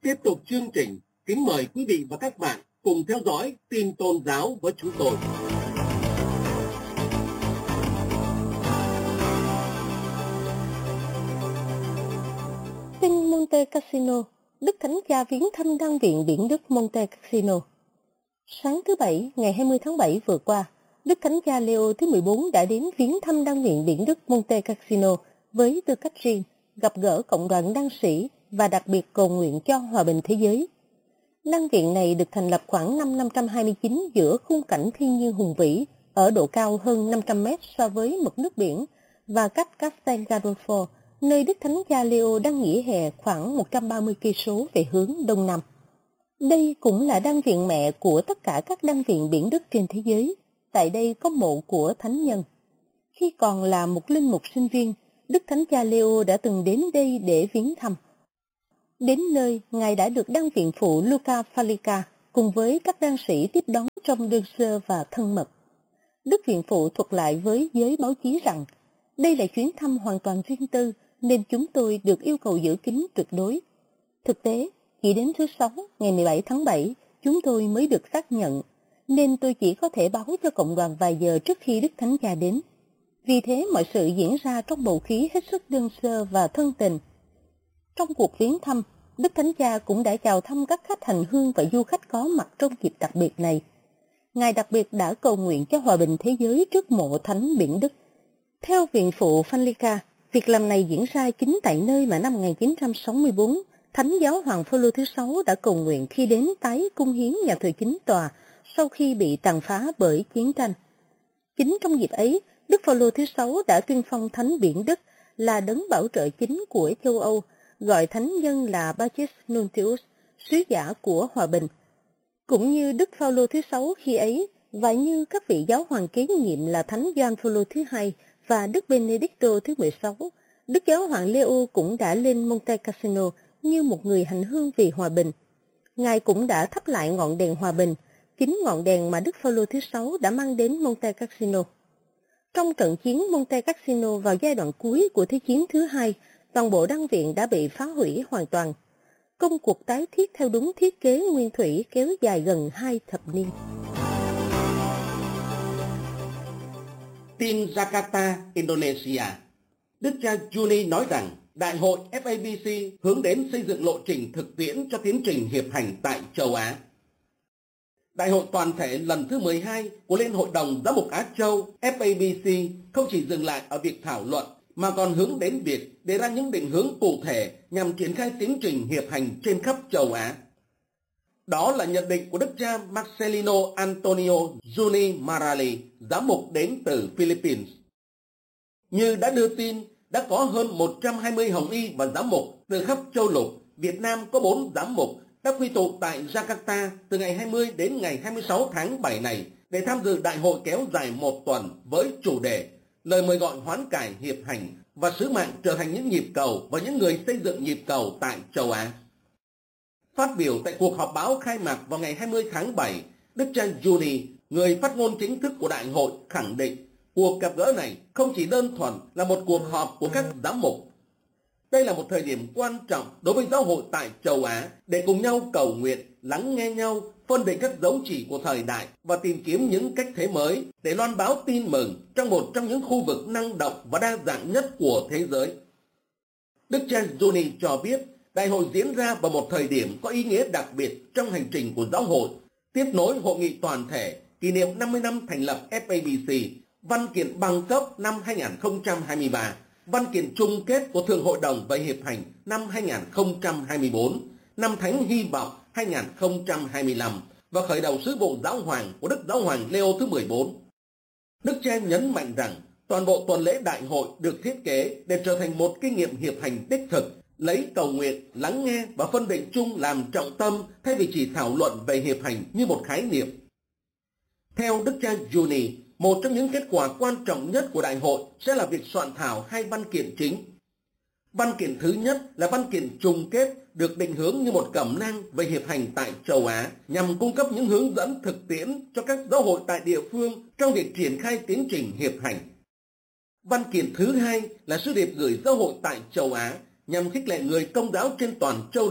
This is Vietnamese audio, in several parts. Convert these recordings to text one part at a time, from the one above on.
Tiếp tục chương trình, kính mời quý vị và các bạn cùng theo dõi tin tôn giáo với chúng tôi. Tin Monte Cassino, Đức Thánh Cha viếng thăm Đan viện Biển Đức Monte Cassino. Sáng thứ Bảy, ngày 20 tháng 7 vừa qua, Đức Thánh Cha Leo thứ 14 đã đến viếng thăm Đan viện Biển Đức Monte Cassino với tư cách riêng, gặp gỡ cộng đoàn đan sĩ và đặc biệt cầu nguyện cho hòa bình thế giới. Đan viện này được thành lập khoảng năm 529 giữa khung cảnh thiên nhiên hùng vĩ, ở độ cao hơn 500 mét so với mực nước biển và cách Castel Gandolfo, nơi Đức Thánh Cha Leo đang nghỉ hè, khoảng 130 cây số về hướng đông nam. Đây cũng là đan viện mẹ của tất cả các đan viện biển Đức trên thế giới. Tại đây có mộ của thánh nhân. Khi còn là một linh mục sinh viên, Đức Thánh Cha Leo đã từng đến đây để viếng thăm. Đến nơi, Ngài đã được đan viện phụ Luca Falica cùng với các đan sĩ tiếp đón trong đơn sơ và thân mật. Đức viện phụ thuật lại với giới báo chí rằng, đây là chuyến thăm hoàn toàn riêng tư nên chúng tôi được yêu cầu giữ kín tuyệt đối. Thực tế, chỉ đến thứ Sáu, ngày 17 tháng 7, chúng tôi mới được xác nhận, nên tôi chỉ có thể báo cho cộng đoàn vài giờ trước khi Đức Thánh Cha đến. Vì thế mọi sự diễn ra trong bầu khí hết sức đơn sơ và thân tình. Trong cuộc viếng thăm, Đức Thánh Cha cũng đã chào thăm các khách hành hương và du khách có mặt trong dịp đặc biệt này. Ngài đặc biệt đã cầu nguyện cho hòa bình thế giới trước mộ thánh Biển Đức. Theo viện phụ Falica, việc làm này diễn ra chính tại nơi mà năm 1964, Thánh Giáo Hoàng Phaolô thứ 6 đã cầu nguyện khi đến tái cung hiến nhà thờ chính tòa sau khi bị tàn phá bởi chiến tranh. Chính trong dịp ấy, Đức Phaolô thứ 6 đã tuyên phong Thánh Biển Đức là đấng bảo trợ chính của châu Âu, gọi thánh nhân là Pacis Nuntius, sứ giả của hòa bình. Cũng như Đức Phaolô thứ 6 khi ấy, và như các vị giáo hoàng kế nhiệm là Thánh Gioan Phaolô thứ 2 và Đức Benedicto thứ 16, Đức Giáo hoàng Leo cũng đã lên Monte Cassino như một người hành hương vì hòa bình. Ngài cũng đã thắp lại ngọn đèn hòa bình, chính ngọn đèn mà Đức Phaolô thứ 6 đã mang đến Monte Cassino. Trong trận chiến Monte Cassino vào giai đoạn cuối của Thế chiến thứ hai, toàn bộ đan viện đã bị phá hủy hoàn toàn. Công cuộc tái thiết theo đúng thiết kế nguyên thủy kéo dài gần 2 thập niên. Tin Jakarta, Indonesia. Đức cha Juni nói rằng Đại hội FABC hướng đến xây dựng lộ trình thực tiễn cho tiến trình hiệp hành tại châu Á. Đại hội toàn thể lần thứ 12 của Liên hội đồng Giám mục Á Châu FABC không chỉ dừng lại ở việc thảo luận mà còn hướng đến việc đề ra những định hướng cụ thể nhằm triển khai tiến trình hiệp hành trên khắp châu Á. Đó là nhận định của Đức cha Marcelino Antonio Juni Marali, giám mục đến từ Philippines. Như đã đưa tin, đã có hơn 120 hồng y và giám mục từ khắp châu lục. Việt Nam có 4 giám mục đã quy tụ tại Jakarta từ ngày 20 đến ngày 26 tháng 7 này để tham dự đại hội kéo dài một tuần với chủ đề lời mời gọi hoán cải hiệp hành và sứ mạng trở thành những nhịp cầu và những người xây dựng nhịp cầu tại châu Á. Phát biểu tại cuộc họp báo khai mạc vào ngày 20 tháng 7, Đức cha Juni, người phát ngôn chính thức của đại hội, khẳng định cuộc gặp gỡ này không chỉ đơn thuần là một cuộc họp của các giám mục. Đây là một thời điểm quan trọng đối với giáo hội tại châu Á để cùng nhau cầu nguyện, lắng nghe nhau, phân định các dấu chỉ của thời đại và tìm kiếm những cách thế mới để loan báo tin mừng trong một trong những khu vực năng động và đa dạng nhất của thế giới. Đức cha Juni cho biết đại hội diễn ra vào một thời điểm có ý nghĩa đặc biệt trong hành trình của giáo hội, tiếp nối hội nghị toàn thể kỷ niệm 50 năm thành lập FABC, văn kiện Bangkok năm 2023, văn kiện chung kết của Thượng hội đồng về hiệp hành năm 2024, năm Thánh Hy vọng 2025 và khởi đầu sứ vụ giáo hoàng của Đức Giáo hoàng Leo thứ 14. Đức cha nhấn mạnh rằng toàn bộ tuần lễ đại hội được thiết kế để trở thành một kinh nghiệm hiệp hành đích thực, lấy cầu nguyện, lắng nghe và phân định chung làm trọng tâm thay vì chỉ thảo luận về hiệp hành như một khái niệm. Theo Đức cha Juni, một trong những kết quả quan trọng nhất của đại hội sẽ là việc soạn thảo 2 văn kiện chính. Văn kiện thứ nhất là văn kiện chung kết được định hướng như một cẩm nang về hiệp hành tại châu Á nhằm cung cấp những hướng dẫn thực tiễn cho các giáo hội tại địa phương trong việc triển khai tiến trình hiệp hành. Văn kiện thứ hai là sứ điệp gửi giáo hội tại châu Á nhằm khích lệ người Công giáo trên toàn châu lục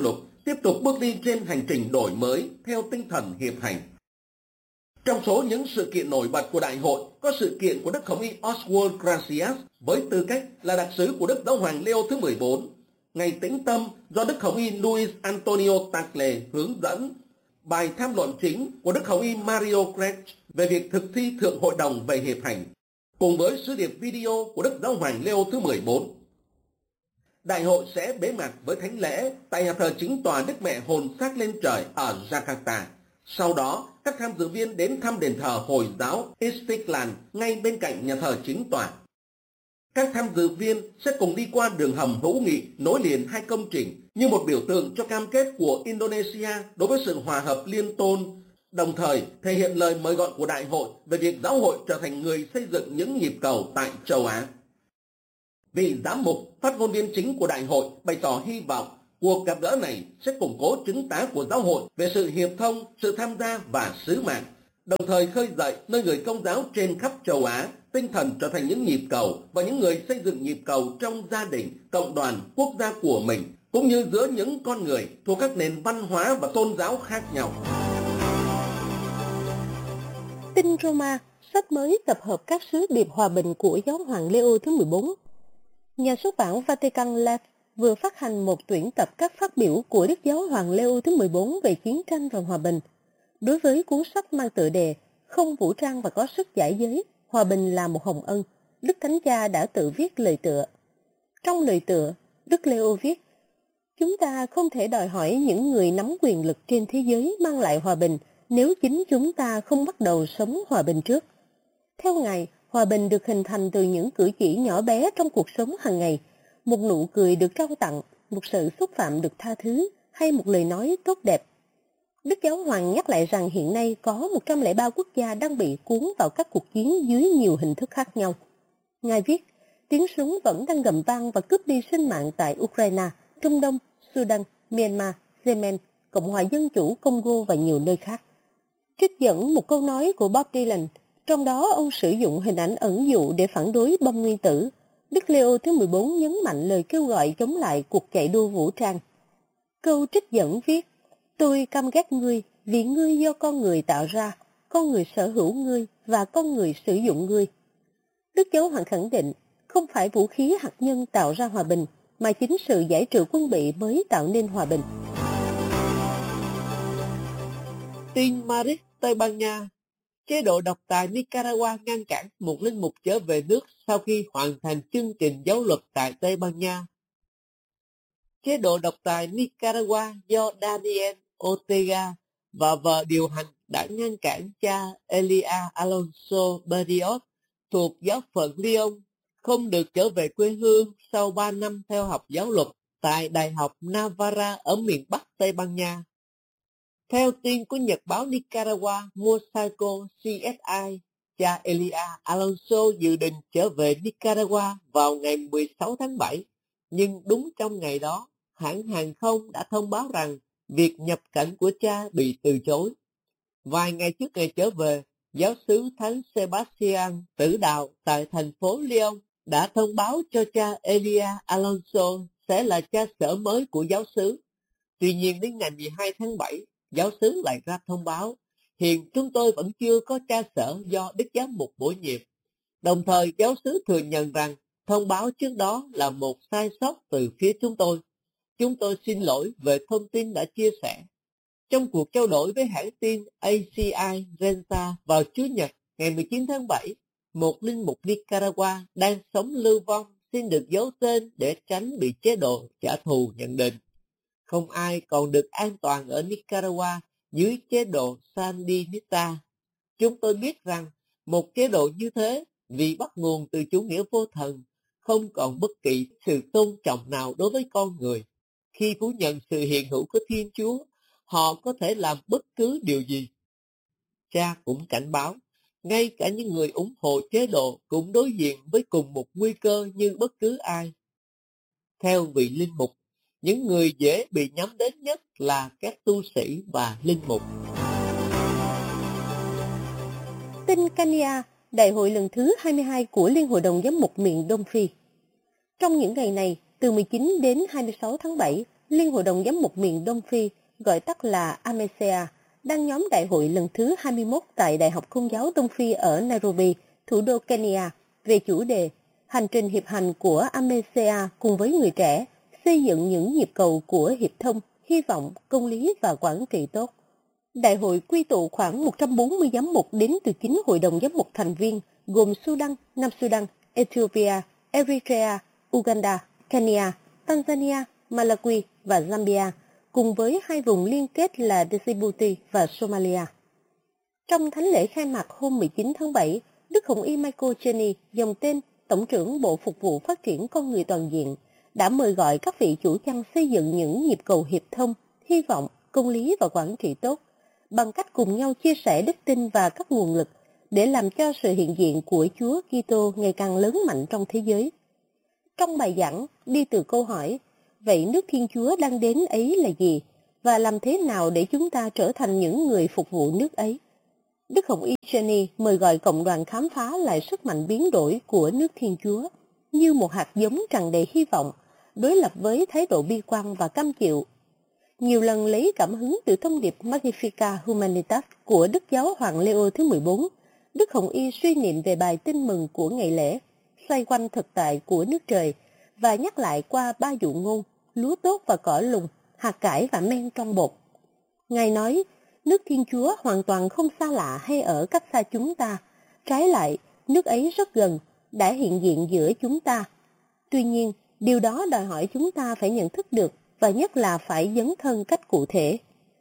tiếp tục bước đi trên hành trình đổi mới theo tinh thần hiệp hành. Trong số những sự kiện nổi bật của đại hội có sự kiện của Đức Hồng Y Oswald Gracias với tư cách là đặc sứ của Đức Giáo hoàng Leo thứ 14, Ngày Tĩnh Tâm do Đức Hồng Y Luis Antonio Tagle hướng dẫn, bài tham luận chính của Đức Hồng Y Mario Grech về việc thực thi Thượng Hội đồng về hiệp hành, cùng với sứ điệp video của Đức Giáo hoàng Leo thứ 14. Đại hội sẽ bế mạc với thánh lễ tại nhà thờ chính tòa Đức Mẹ Hồn Xác lên trời ở Jakarta. Sau đó, các tham dự viên đến thăm đền thờ Hồi giáo Istiqlal ngay bên cạnh nhà thờ chính tòa. Các tham dự viên sẽ cùng đi qua đường hầm hữu nghị nối liền hai công trình như một biểu tượng cho cam kết của Indonesia đối với sự hòa hợp liên tôn, đồng thời thể hiện lời mời gọi của đại hội về việc giáo hội trở thành người xây dựng những nhịp cầu tại châu Á. Vị giám mục, phát ngôn viên chính của đại hội bày tỏ hy vọng cuộc gặp gỡ này sẽ củng cố chứng tá của giáo hội về sự hiệp thông, sự tham gia và sứ mạng, đồng thời khơi dậy nơi người Công giáo trên khắp châu Á tinh thần trở thành những nhịp cầu và những người xây dựng nhịp cầu trong gia đình, cộng đoàn, quốc gia của mình, cũng như giữa những con người thuộc các nền văn hóa và tôn giáo khác nhau. Tin Roma, sách mới tập hợp các sứ điệp hòa bình của Giáo hoàng Leo thứ 14. Nhà xuất bản Vatican Lab vừa phát hành một tuyển tập các phát biểu của Đức Giáo hoàng Leo thứ 14 về chiến tranh và hòa bình. Đối với cuốn sách mang tựa đề Không vũ trang và có sức giải giới, hòa bình là một hồng ân, Đức Thánh Cha đã tự viết lời tựa. Trong lời tựa, Đức Leo viết: Chúng ta không thể đòi hỏi những người nắm quyền lực trên thế giới mang lại hòa bình nếu chính chúng ta không bắt đầu sống hòa bình trước. Theo Ngài, hòa bình được hình thành từ những cử chỉ nhỏ bé trong cuộc sống hàng ngày, một nụ cười được trao tặng, một sự xúc phạm được tha thứ, hay một lời nói tốt đẹp. Đức Giáo hoàng nhắc lại rằng hiện nay có 103 quốc gia đang bị cuốn vào các cuộc chiến dưới nhiều hình thức khác nhau. Ngài viết, tiếng súng vẫn đang gầm vang và cướp đi sinh mạng tại Ukraine, Trung Đông, Sudan, Myanmar, Yemen, Cộng hòa Dân chủ Congo và nhiều nơi khác. Trích dẫn một câu nói của Bob Dylan, trong đó ông sử dụng hình ảnh ẩn dụ để phản đối bom nguyên tử. Đức Leo thứ 14 nhấn mạnh lời kêu gọi chống lại cuộc chạy đua vũ trang. Câu trích dẫn viết, tôi căm ghét ngươi vì ngươi do con người tạo ra, con người sở hữu ngươi và con người sử dụng ngươi. Đức Giáo hoàng khẳng định, không phải vũ khí hạt nhân tạo ra hòa bình, mà chính sự giải trừ quân bị mới tạo nên hòa bình. Tin Madrid, Tây Ban Nha. Chế độ độc tài Nicaragua ngăn cản một linh mục trở về nước sau khi hoàn thành chương trình giáo luật tại Tây Ban Nha. Chế độ độc tài Nicaragua do Daniel Ortega và vợ điều hành đã ngăn cản cha Elia Alonso Berrios thuộc giáo phận Lyon không được trở về quê hương sau 3 năm theo học giáo luật tại Đại học Navarra ở miền Bắc Tây Ban Nha. Theo tin của nhật báo Nicaragua Mosaico CSI, cha Elia Alonso dự định trở về Nicaragua vào ngày 16 tháng 7, nhưng đúng trong ngày đó, hãng hàng không đã thông báo rằng việc nhập cảnh của cha bị từ chối. Vài ngày trước ngày trở về, giáo xứ Thánh Sebastian tử đạo tại thành phố Lyon đã thông báo cho cha Elia Alonso sẽ là cha xở mới của giáo xứ. Tuy nhiên đến ngày 12 tháng 7, giáo xứ lại ra thông báo, hiện chúng tôi vẫn chưa có cha xở do Đức Giám mục bổ nhiệm. Đồng thời giáo xứ thừa nhận rằng thông báo trước đó là một sai sót từ phía chúng tôi. Chúng tôi xin lỗi về thông tin đã chia sẻ. Trong cuộc trao đổi với hãng tin ACI Renta vào Chủ nhật ngày 19 tháng 7, một linh mục Nicaragua đang sống lưu vong xin được giấu tên để tránh bị chế độ trả thù nhận định. Không ai còn được an toàn ở Nicaragua dưới chế độ Sandinista. Chúng tôi biết rằng một chế độ như thế, vì bắt nguồn từ chủ nghĩa vô thần, không còn bất kỳ sự tôn trọng nào đối với con người. Khi phủ nhận sự hiện hữu của Thiên Chúa, họ có thể làm bất cứ điều gì. Cha cũng cảnh báo, ngay cả những người ủng hộ chế độ cũng đối diện với cùng một nguy cơ như bất cứ ai. Theo vị linh mục, những người dễ bị nhắm đến nhất là các tu sĩ và linh mục. Tin Kenya, Đại hội lần thứ 22 của Liên hội đồng Giám mục miền Đông Phi. Trong những ngày này, từ 19 đến 26 tháng 7, Liên hội đồng giám mục miền Đông Phi, gọi tắt là AMESEA, đang nhóm đại hội lần thứ 21 tại Đại học Công giáo Đông Phi ở Nairobi, thủ đô Kenya, về chủ đề Hành trình hiệp hành của AMESEA cùng với người trẻ, xây dựng những nhịp cầu của hiệp thông, hy vọng, công lý và quản trị tốt. Đại hội quy tụ khoảng 140 giám mục đến từ 9 hội đồng giám mục thành viên, gồm Sudan, Nam Sudan, Ethiopia, Eritrea, Uganda, Kenya, Tanzania, Malawi và Zambia, cùng với 2 vùng liên kết là Djibouti và Somalia. Trong thánh lễ khai mạc hôm 19 tháng 7, Đức Hồng Y Michael Cheney, dòng tên Tổng trưởng Bộ Phục vụ Phát triển Con người Toàn diện, đã mời gọi các vị chủ chăn xây dựng những nhịp cầu hiệp thông, hy vọng, công lý và quản trị tốt, bằng cách cùng nhau chia sẻ đức tin và các nguồn lực để làm cho sự hiện diện của Chúa Kitô ngày càng lớn mạnh trong thế giới. Trong bài giảng, đi từ câu hỏi, vậy nước Thiên Chúa đang đến ấy là gì? Và làm thế nào để chúng ta trở thành những người phục vụ nước ấy? Đức Hồng Y Cheney mời gọi cộng đoàn khám phá lại sức mạnh biến đổi của nước Thiên Chúa như một hạt giống tràn đầy hy vọng, đối lập với thái độ bi quan và cam chịu. Nhiều lần lấy cảm hứng từ thông điệp Magnificat Humanitas của Đức Giáo Hoàng Leo thứ 14, Đức Hồng Y suy niệm về bài tin mừng của ngày lễ, xoay quanh thực tại của nước trời, và nhắc lại qua 3 dụ ngôn, lúa tốt và cỏ lùng, hạt cải và men trong bột. Ngài nói, nước Thiên Chúa hoàn toàn không xa lạ hay ở cách xa chúng ta, trái lại, nước ấy rất gần, đã hiện diện giữa chúng ta. Tuy nhiên, điều đó đòi hỏi chúng ta phải nhận thức được, và nhất là phải dấn thân cách cụ thể.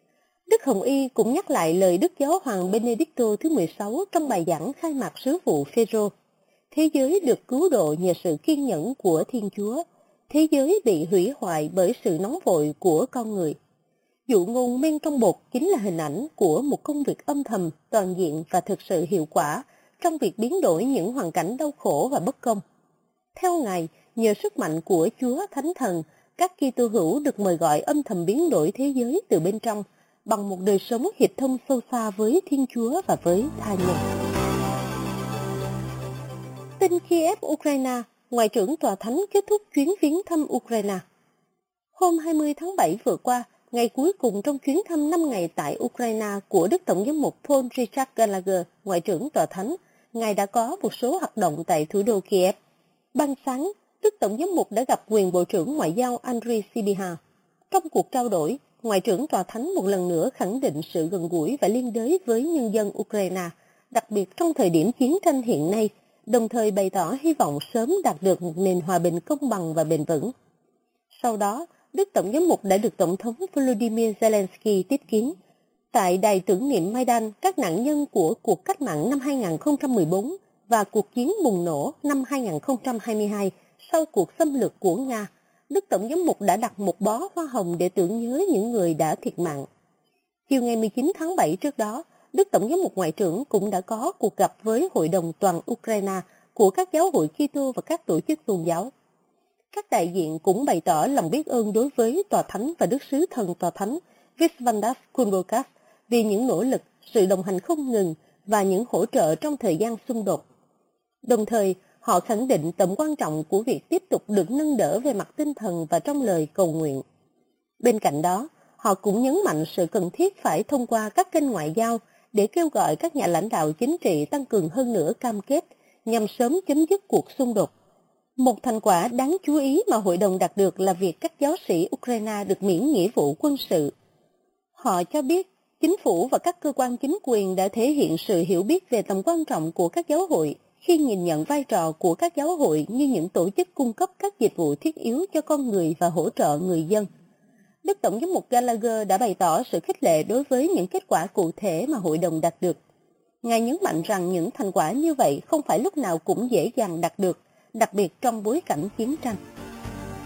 Đức Hồng Y cũng nhắc lại lời Đức Giáo Hoàng Benedicto thứ 16 trong bài giảng khai mạc sứ vụ Phêrô. Thế giới được cứu độ nhờ sự kiên nhẫn của Thiên Chúa. Thế giới bị hủy hoại bởi sự nóng vội của con người. Dụ ngôn men trong bột chính là hình ảnh của một công việc âm thầm, toàn diện và thực sự hiệu quả trong việc biến đổi những hoàn cảnh đau khổ và bất công. Theo Ngài, nhờ sức mạnh của Chúa Thánh Thần, các Kitô hữu được mời gọi âm thầm biến đổi thế giới từ bên trong bằng một đời sống hiệp thông sâu xa với Thiên Chúa và với tha nhân. Tin Kiev, Ukraine, Ngoại trưởng Tòa Thánh kết thúc chuyến viếng thăm Ukraine. Hôm 20 tháng 7 vừa qua, ngày cuối cùng trong chuyến thăm 5 ngày tại Ukraine của Đức Tổng giám mục Paul Richard Gallagher, Ngoại trưởng Tòa Thánh, Ngài đã có một số hoạt động tại thủ đô Kiev. Ban sáng, Đức Tổng giám mục đã gặp quyền Bộ trưởng Ngoại giao Andriy Sybiha. Trong cuộc trao đổi, Ngoại trưởng Tòa Thánh một lần nữa khẳng định sự gần gũi và liên đới với nhân dân Ukraine, đặc biệt trong thời điểm chiến tranh hiện nay, đồng thời bày tỏ hy vọng sớm đạt được một nền hòa bình công bằng và bền vững. Sau đó, Đức Tổng giám mục đã được Tổng thống Volodymyr Zelensky tiếp kiến. Tại đài tưởng niệm Maidan, các nạn nhân của cuộc cách mạng năm 2014 và cuộc chiến bùng nổ năm 2022 sau cuộc xâm lược của Nga, Đức Tổng giám mục đã đặt một bó hoa hồng để tưởng nhớ những người đã thiệt mạng. Chiều ngày 19 tháng 7 trước đó, Đức Tổng giám mục Ngoại trưởng cũng đã có cuộc gặp với Hội đồng toàn Ukraine của các giáo hội Kitô và các tổ chức tôn giáo. Các đại diện cũng bày tỏ lòng biết ơn đối với Tòa Thánh và Đức Sứ Thần Tòa Thánh Visvandas Kulbokas vì những nỗ lực, sự đồng hành không ngừng và những hỗ trợ trong thời gian xung đột. Đồng thời, họ khẳng định tầm quan trọng của việc tiếp tục được nâng đỡ về mặt tinh thần và trong lời cầu nguyện. Bên cạnh đó, họ cũng nhấn mạnh sự cần thiết phải thông qua các kênh ngoại giao để kêu gọi các nhà lãnh đạo chính trị tăng cường hơn nữa cam kết nhằm sớm chấm dứt cuộc xung đột. Một thành quả đáng chú ý mà hội đồng đạt được là việc các giáo sĩ Ukraine được miễn nghĩa vụ quân sự. Họ cho biết chính phủ và các cơ quan chính quyền đã thể hiện sự hiểu biết về tầm quan trọng của các giáo hội khi nhìn nhận vai trò của các giáo hội như những tổ chức cung cấp các dịch vụ thiết yếu cho con người và hỗ trợ người dân. Đức Tổng giám mục Gallagher đã bày tỏ sự khích lệ đối với những kết quả cụ thể mà hội đồng đạt được. Ngài nhấn mạnh rằng những thành quả như vậy không phải lúc nào cũng dễ dàng đạt được, đặc biệt trong bối cảnh chiến tranh.